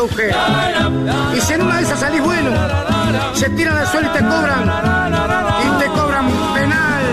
Y si en una de esas salís bueno, se tiran al suelo y te cobran penal.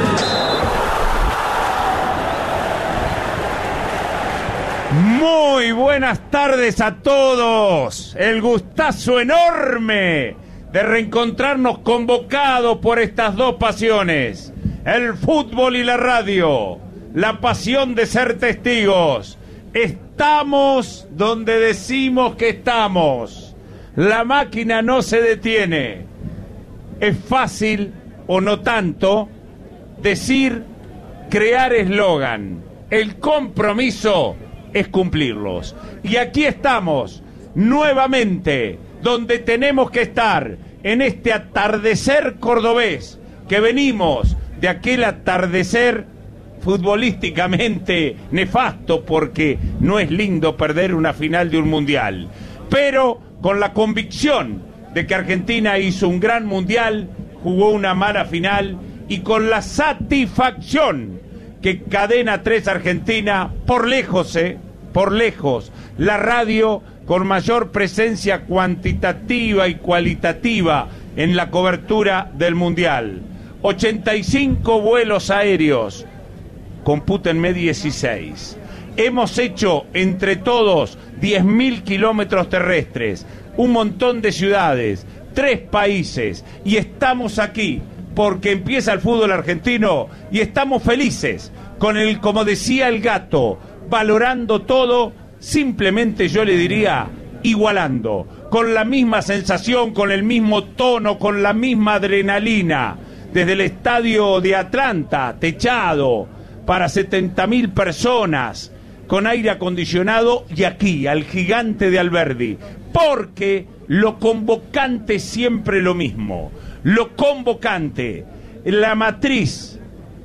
Muy buenas tardes a todos. El gustazo enorme de reencontrarnos convocados por estas dos pasiones, el fútbol y la radio, la pasión de ser testigos. Estamos donde decimos que estamos. La máquina no se detiene. Es fácil, o no tanto, decir, crear eslogan. El compromiso es cumplirlos. Y aquí estamos, nuevamente, donde tenemos que estar, en este atardecer cordobés, que venimos de aquel atardecer futbolísticamente nefasto, porque no es lindo perder una final de un mundial, pero con la convicción de que Argentina hizo un gran mundial, jugó una mala final, y con la satisfacción que Cadena 3 Argentina, por lejos, la radio con mayor presencia cuantitativa y cualitativa en la cobertura del mundial. 85 vuelos aéreos, compútenme 16. Hemos hecho entre todos 10.000 kilómetros terrestres, un montón de ciudades, 3 países, y estamos aquí porque empieza el fútbol argentino y estamos felices con el, como decía el gato, valorando todo, simplemente yo le diría, igualando, con la misma sensación, con el mismo tono, con la misma adrenalina, desde el estadio de Atlanta, techado, para 70.000 personas, con aire acondicionado, y aquí, al gigante de Alberdi, porque lo convocante es siempre lo mismo, lo convocante, la matriz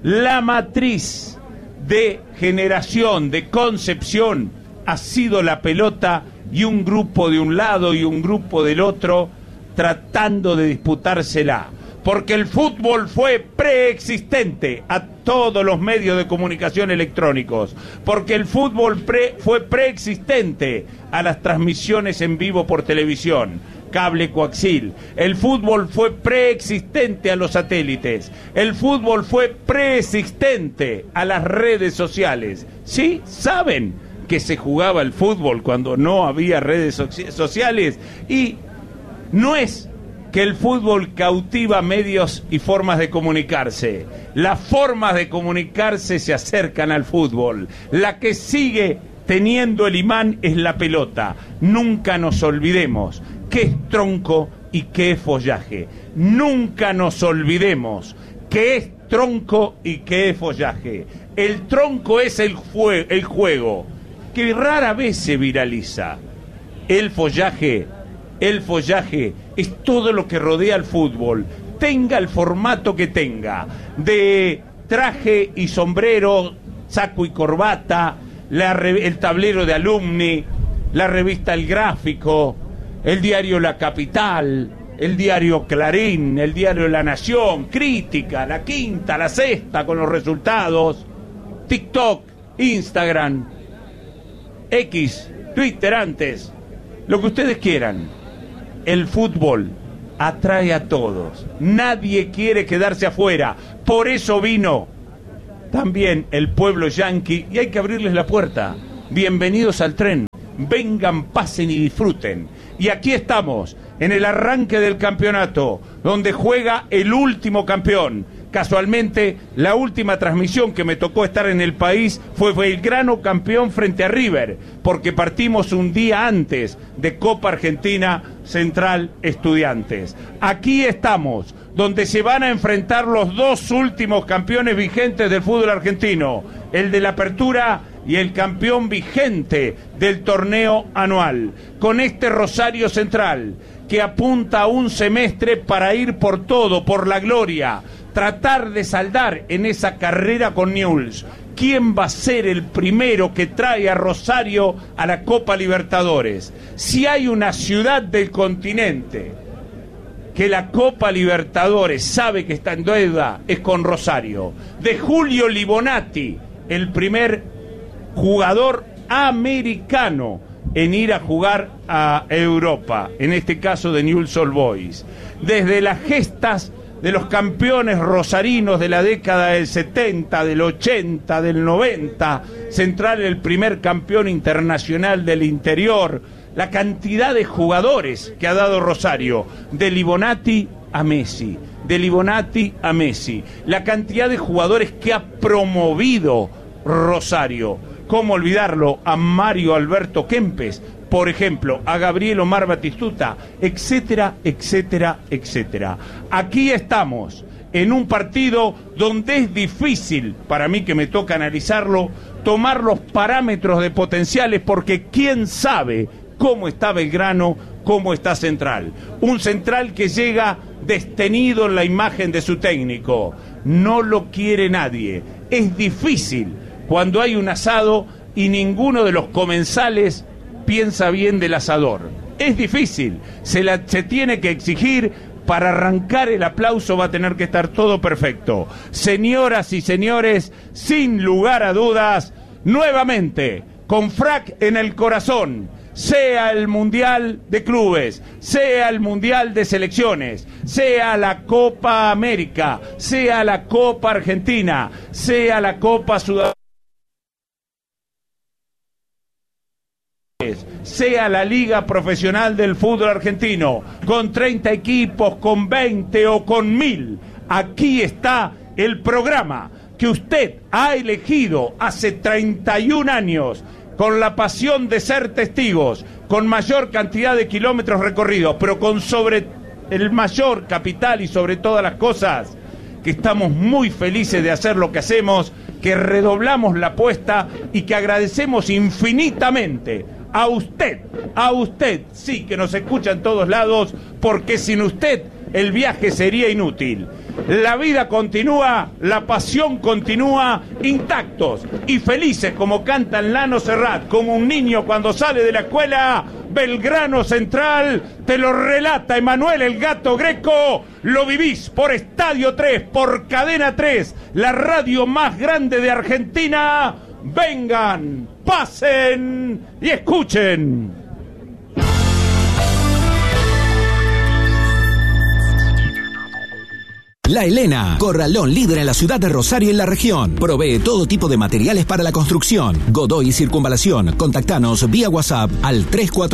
de generación, de concepción, ha sido la pelota y un grupo de un lado y un grupo del otro tratando de disputársela. Porque el fútbol fue preexistente a todos los medios de comunicación electrónicos, porque el fútbol fue preexistente a las transmisiones en vivo por televisión, cable coaxil, el fútbol fue preexistente a los satélites, el fútbol fue preexistente a las redes sociales. ¿Sí? ¿Saben que se jugaba el fútbol cuando no había redes sociales? Y no es que el fútbol cautiva medios y formas de comunicarse. Las formas de comunicarse se acercan al fútbol. La que sigue teniendo el imán es la pelota. Nunca nos olvidemos qué es tronco y qué es follaje. Nunca nos olvidemos qué es tronco y qué es follaje. El tronco es el juego, que rara vez se viraliza. El follaje es todo lo que rodea al fútbol, tenga el formato que tenga, de traje y sombrero, saco y corbata, el tablero de Alumni, la revista El Gráfico, el diario La Capital, el diario Clarín, el diario La Nación, Crítica, La Quinta, La Sexta con los resultados, TikTok, Instagram, X, Twitter antes, lo que ustedes quieran. El fútbol atrae a todos, nadie quiere quedarse afuera, por eso vino también el pueblo yanqui y hay que abrirles la puerta. Bienvenidos al tren, vengan, pasen y disfruten. Y aquí estamos, en el arranque del campeonato, donde juega el último campeón. Casualmente, la última transmisión que me tocó estar en el país fue Belgrano campeón frente a River, porque partimos un día antes de Copa Argentina Central Estudiantes. Aquí estamos, donde se van a enfrentar los dos últimos campeones vigentes del fútbol argentino, el de la Apertura y el campeón vigente del torneo anual, con este Rosario Central, que apunta a un semestre para ir por todo, por la gloria, tratar de saldar en esa carrera con Newell's. ¿Quién va a ser el primero que trae a Rosario a la Copa Libertadores? Si hay una ciudad del continente que la Copa Libertadores sabe que está en deuda, es con Rosario. De Julio Libonati, el primer jugador americano en ir a jugar a Europa, en este caso de Newell's Old Boys. Desde las gestas de los campeones rosarinos de la década del 70, del 80, del 90, Central el primer campeón internacional del interior, la cantidad de jugadores que ha dado Rosario, de Libonati a Messi, de Libonati a Messi, la cantidad de jugadores que ha promovido Rosario, cómo olvidarlo, a Mario Alberto Kempes, por ejemplo, a Gabriel Omar Batistuta, etcétera, etcétera, etcétera. Aquí estamos, en un partido donde es difícil, para mí que me toca analizarlo, tomar los parámetros de potenciales, porque quién sabe cómo está Belgrano, cómo está Central. Un Central que llega destenido en la imagen de su técnico. No lo quiere nadie. Es difícil cuando hay un asado y ninguno de los comensales piensa bien del asador. Es difícil, se tiene que exigir. Para arrancar el aplauso va a tener que estar todo perfecto. Señoras y señores, sin lugar a dudas, nuevamente, con frac en el corazón, sea el Mundial de Clubes, sea el Mundial de Selecciones, sea la Copa América, sea la Copa Argentina, sea la Copa Sudamericana, sea la Liga Profesional del Fútbol Argentino, con 30 equipos, con 20 o con 1000. Aquí está el programa que usted ha elegido hace 31 años, con la pasión de ser testigos, con mayor cantidad de kilómetros recorridos, pero con sobre el mayor capital y sobre todas las cosas, que estamos muy felices de hacer lo que hacemos, que redoblamos la apuesta y que agradecemos infinitamente a usted, sí, que nos escucha en todos lados, porque sin usted el viaje sería inútil. La vida continúa, la pasión continúa, intactos y felices como canta Lano Serrat, como un niño cuando sale de la escuela. Belgrano Central, te lo relata Emanuel el Gato Greco, lo vivís por Estadio 3, por Cadena 3, la radio más grande de Argentina. Vengan, pasen y escuchen. La Helena, corralón líder en la ciudad de Rosario y la región. Provee todo tipo de materiales para la construcción. Godoy Circunvalación. Contactanos vía WhatsApp al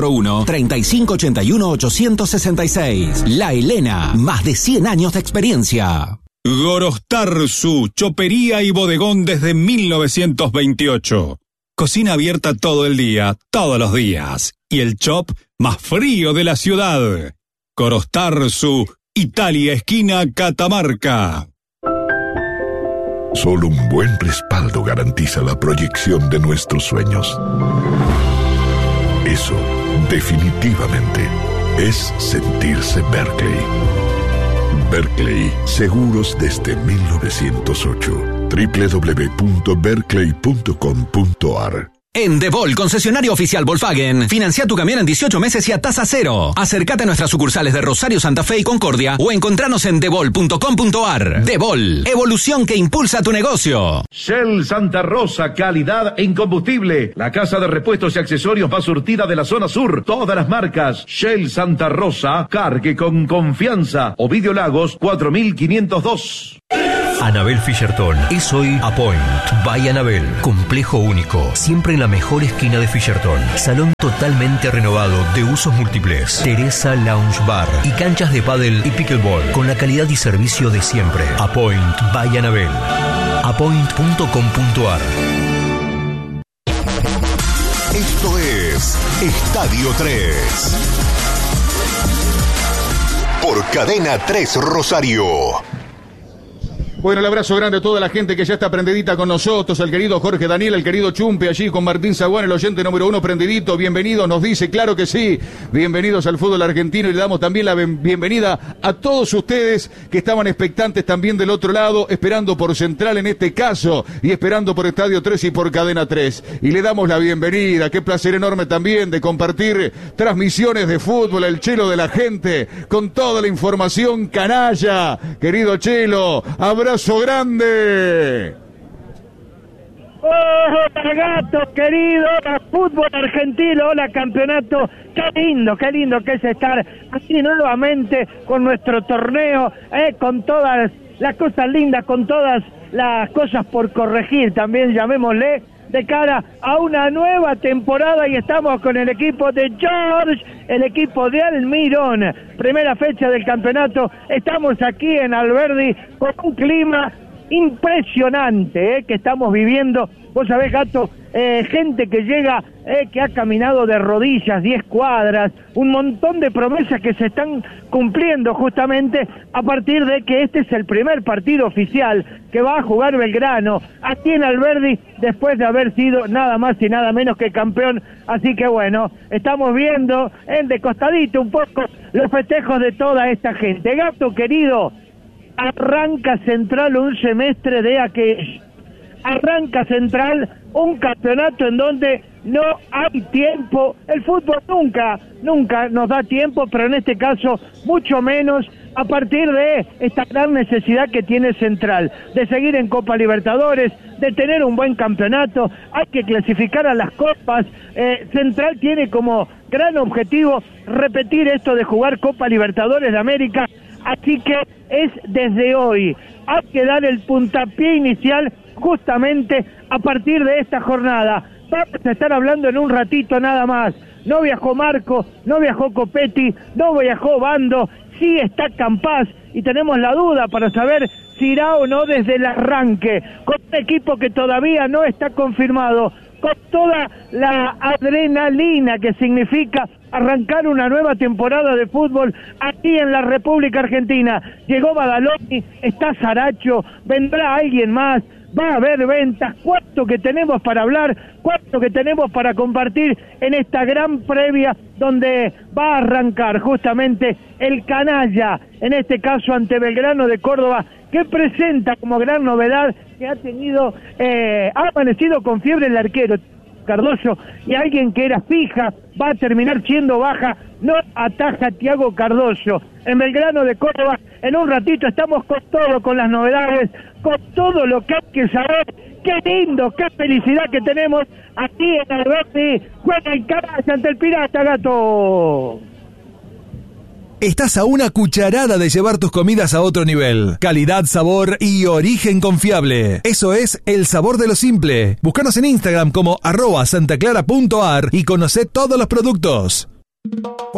341-3581-866. La Helena, más de 100 años de experiencia. Gorostarzu, chopería y bodegón desde 1928. Cocina abierta todo el día, todos los días. Y el chop más frío de la ciudad. Gorostarzu, Italia, esquina Catamarca. Solo un buen respaldo garantiza la proyección de nuestros sueños. Eso, definitivamente, es sentirse Berkeley. Berkeley, seguros desde 1908. www.berkeley.com.ar. En DeVol, concesionario oficial Volkswagen, financia tu camión en 18 meses y a tasa cero. Acércate a nuestras sucursales de Rosario, Santa Fe y Concordia o encontranos en devol.com.ar. DeVol, evolución que impulsa tu negocio. Shell Santa Rosa, calidad en combustible. La casa de repuestos y accesorios más surtida de la zona sur. Todas las marcas. Shell Santa Rosa, cargue con confianza. Ovidio Lagos, 4502. Anabel Fischerton es hoy Apoint by Anabel. Complejo único, siempre en la mejor esquina de Fischerton. Salón totalmente renovado de usos múltiples. Teresa Lounge Bar y canchas de pádel y pickleball con la calidad y servicio de siempre. Apoint by Anabel. Apoint.com.ar. Esto es Estadio 3 por Cadena 3 Rosario. Bueno, el abrazo grande a toda la gente que ya está prendidita con nosotros, al querido Jorge Daniel, al querido Chumpe, allí con Martín Zaguán, el oyente número 1 prendidito, bienvenido, nos dice, claro que sí, bienvenidos al fútbol argentino y le damos también la bienvenida a todos ustedes que estaban expectantes también del otro lado, esperando por Central en este caso, y esperando por Estadio 3 y por Cadena 3, y le damos la bienvenida, qué placer enorme también de compartir transmisiones de fútbol, el Chelo de la gente, con toda la información canalla, querido Chelo, abrazo grande. Hola, gato querido, fútbol argentino, hola, campeonato. Qué lindo que es estar aquí nuevamente con nuestro torneo, con todas las cosas lindas, con todas las cosas por corregir, también llamémosle, de cara a una nueva temporada, y estamos con el equipo de George, el equipo de Almirón, primera fecha del campeonato. Estamos aquí en Alberdi con un clima impresionante que estamos viviendo. Vos sabés, gato, gente que llega, que ha caminado de rodillas 10 cuadras, un montón de promesas que se están cumpliendo justamente a partir de que este es el primer partido oficial que va a jugar Belgrano aquí en Alberdi, después de haber sido nada más y nada menos que campeón. Así que bueno, estamos viendo de costadito un poco los festejos de toda esta gente. Gato querido, arranca Central un semestre de aquello. Arranca Central un campeonato en donde no hay tiempo. El fútbol nunca nos da tiempo, pero en este caso mucho menos, a partir de esta gran necesidad que tiene Central de seguir en Copa Libertadores, de tener un buen campeonato. Hay que clasificar a las copas. Central tiene como gran objetivo repetir esto de jugar Copa Libertadores de América. Así que es desde hoy. Hay que dar el puntapié inicial justamente a partir de esta jornada. Vamos a estar hablando en un ratito nada más. No viajó Marco, no viajó Copetti, no viajó Bando, sí está Campaz, y tenemos la duda para saber si irá o no desde el arranque, con un equipo que todavía no está confirmado, con toda la adrenalina que significa arrancar una nueva temporada de fútbol aquí en la República Argentina. Llegó Badaloni, está Saracho, vendrá alguien más, va a haber ventas. ¿Cuánto que tenemos para hablar? ¿Cuánto que tenemos para compartir en esta gran previa donde va a arrancar justamente el canalla, en este caso ante Belgrano de Córdoba, que presenta como gran novedad que ha amanecido con fiebre el arquero Cardoso, y alguien que era fija va a terminar siendo baja, no ataja Thiago Cardoso. En Belgrano de Córdoba, en un ratito estamos con todo, con las novedades, con todo lo que hay que saber. Qué lindo, qué felicidad que tenemos aquí en Alberdi. Juega el canalla ante el Pirata, gato. Estás a una cucharada de llevar tus comidas a otro nivel. Calidad, sabor y origen confiable. Eso es el sabor de lo simple. Búscanos en Instagram como @santaclara.ar y conocé todos los productos.